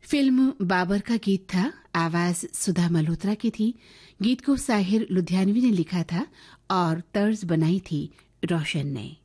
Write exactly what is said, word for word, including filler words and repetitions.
Film Babar का गीत था। आवाज सुधा मल्होत्रा की थी। गीत को साहिर लुधियानवी ने लिखा था और तर्ज बनाई थी रोशन ने।